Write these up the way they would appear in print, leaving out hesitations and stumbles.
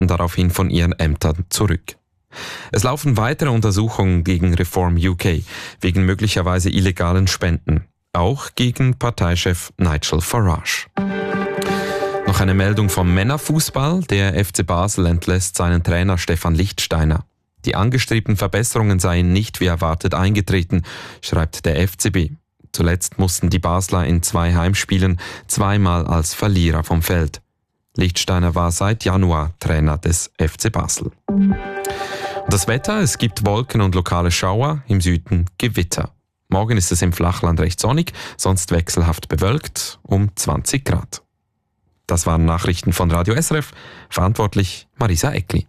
daraufhin von ihren Ämtern zurück. Es laufen weitere Untersuchungen gegen Reform UK wegen möglicherweise illegalen Spenden, auch gegen Parteichef Nigel Farage. Noch eine Meldung vom Männerfußball. Der FC Basel entlässt seinen Trainer Stefan Lichtsteiner. Die angestrebten Verbesserungen seien nicht wie erwartet eingetreten, schreibt der FCB. Zuletzt mussten die Basler in 2 Heimspielen zweimal als Verlierer vom Feld. Lichtsteiner war seit Januar Trainer des FC Basel. Das Wetter, es gibt Wolken und lokale Schauer, im Süden Gewitter. Morgen ist es im Flachland recht sonnig, sonst wechselhaft bewölkt um 20 Grad. Das waren Nachrichten von Radio SRF, verantwortlich Marisa Eckli.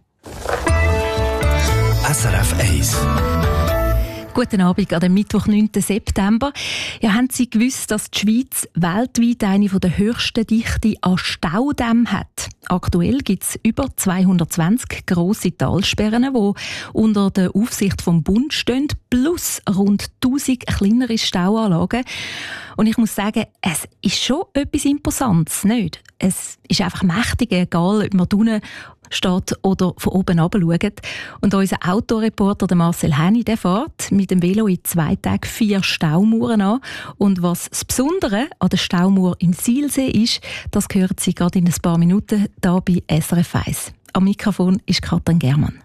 SRF 1. Guten Abend an dem Mittwoch, 9. September. Ja, haben Sie gewusst, dass die Schweiz weltweit eine der höchsten Dichte an Staudämmen hat? Aktuell gibt es über 220 grosse Talsperren, die unter der Aufsicht vom Bund stehen, plus rund 1000 kleinere Stauanlagen. Und ich muss sagen, es ist schon etwas Imposantes, nicht? Es ist einfach mächtig, egal ob man unten steht oder von oben herab schaut. Und unser Autoreporter der Marcel Henny, der fährt mit dem Velo in 2 Tagen 4 Staumauern an. Und was das Besondere an der Staumauer im Silsee ist, das hören Sie gerade in ein paar Minuten hier bei SRF 1. Am Mikrofon ist Katrin Germann.